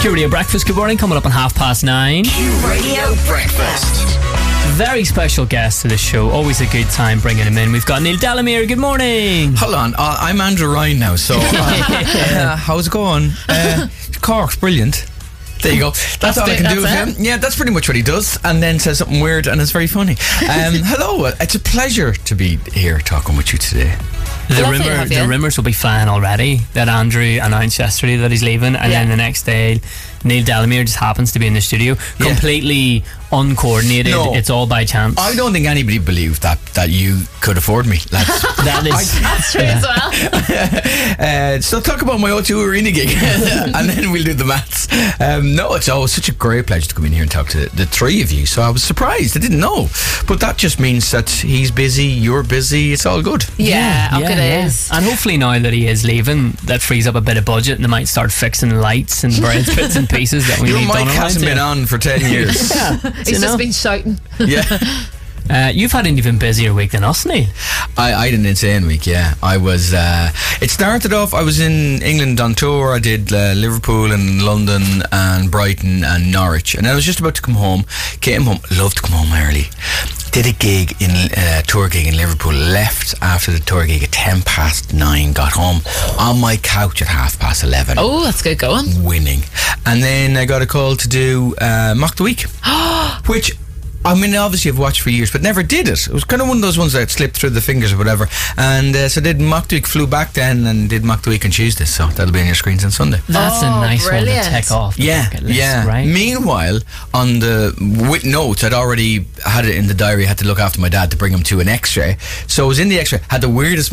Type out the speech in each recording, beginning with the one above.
Q Radio Breakfast, good morning, coming up on 9:30. Q Radio Breakfast. Very special guest to the show, always a good time bringing him in. We've got Neil Delamere, good morning. Hold on, I'm Andrew Ryan now, so how's it going? Cork's brilliant. There you go. That's all I can do with him. Yeah, that's pretty much what he does, and then says something weird, and it's very funny. Hello, it's a pleasure to be here talking with you today. The rumours will be flying already that Andrew announced yesterday that he's leaving, and then the next day Neil Delamere just happens to be in the studio, completely uncoordinated. No. It's all by chance. I don't think anybody believed that you could afford me, lads. That's true as well. So talk about my O2 Arena gig and then we'll do the maths. No, it's always such a great pleasure to come in here and talk to the three of you. So I was surprised, I didn't know, but that just means that he's busy, you're busy, it's all good. It is. And hopefully now that he is leaving, that frees up a bit of budget and they might start fixing lights and bread bits and pieces that we your need mic done hasn't been on for 10 years. He's just been shouting. Yeah. You've had an even busier week than us, Neil. I had an insane week, yeah. I was it started off, I was in England on tour. I did Liverpool and London and Brighton and Norwich, and I was just about to come home. Came home, loved to come home early. Did a gig tour gig in Liverpool, left after the tour gig at 9:10, got home on my couch at 11:30. Oh, that's good going. Winning. And then I got a call to do Mock the Week, which, I mean, obviously I've watched for years, but never did it. It was kind of one of those ones that slipped through the fingers or whatever. And so did Mock the Week, flew back then and did Mock the Week on Tuesday. So that'll be on your screens on Sunday. That's a nice brilliant one to tick off. Yeah, list, right? Meanwhile, on with notes, I'd already had it in the diary. Had to look after my dad to bring him to an X-ray. So I was in the X-ray. Had the weirdest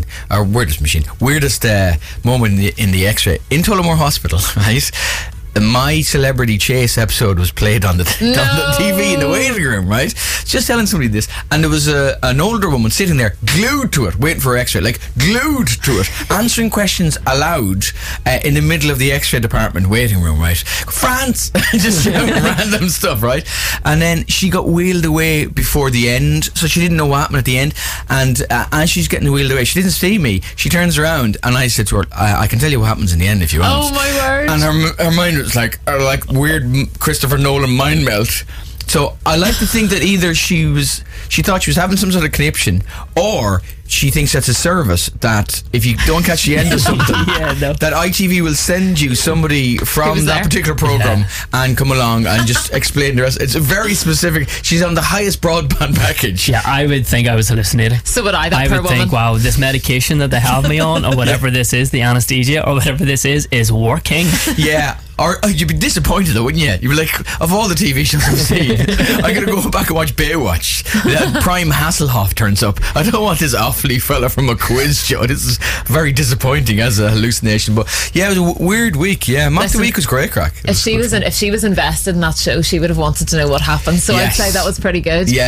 moment in the X-ray in Tullamore Hospital. Right. My Celebrity Chase episode was played on the TV in the waiting room, right? Just telling somebody this, and there was an older woman sitting there, glued to it, waiting for X-ray, like glued to it, answering questions aloud in the middle of the X-ray department waiting room, right? France, just random stuff, right? And then she got wheeled away before the end, so she didn't know what happened at the end. And as she's getting wheeled away, she didn't see me. She turns around, and I said to her, "I can tell you what happens in the end if you want." Oh my word! And her mind was like weird Christopher Nolan mind melt. So I like to think that either she thought she was having some sort of conniption, or she thinks that's a service, that if you don't catch the end of something, that ITV will send you somebody from that particular programme and come along and just explain the rest. It's a very specific. She's on the highest broadband package. Yeah, I would think I was hallucinating. So would I, that I poor would woman. think, wow, this medication that they have me on, or whatever this is, the anaesthesia, or whatever this is working. Yeah. Or you'd be disappointed though, wouldn't you? You'd be like, of all the TV shows I've seen, I'm going to go back and watch Baywatch. Prime Hasselhoff turns up. I don't want this awfully fella from a quiz show. This is very disappointing as a hallucination. But yeah, it was a weird week. Yeah, Mock the Week was great crack. If she was invested in that show, she would have wanted to know what happened. So I'd say that was pretty good. Yeah.